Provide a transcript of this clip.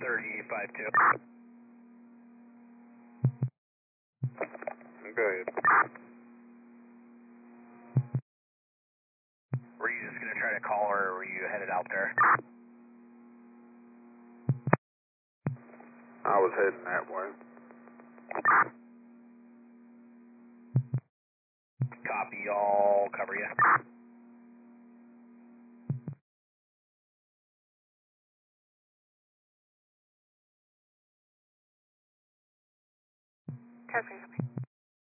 3052. Go ahead. Were you just going to try to call her, or were you headed out there? I was heading that way. Copy, I'll cover you. Copy.